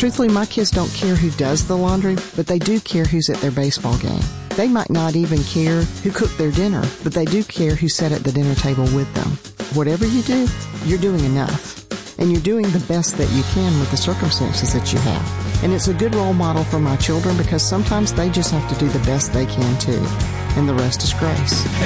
Truthfully, my kids don't care who does the laundry, but they do care who's at their baseball game. They might not even care who cooked their dinner, but they do care who sat at the dinner table with them. Whatever you do, you're doing enough. And you're doing the best that you can with the circumstances that you have. And it's a good role model for my children because sometimes they just have to do the best they can too. And the rest is grace.